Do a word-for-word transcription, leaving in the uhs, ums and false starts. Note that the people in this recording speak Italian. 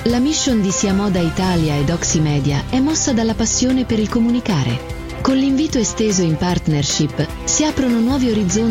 La mission di Sia Moda Italia ed Oximedia è mossa dalla passione per il comunicare. Con l'invito esteso in partnership si aprono nuovi orizzonti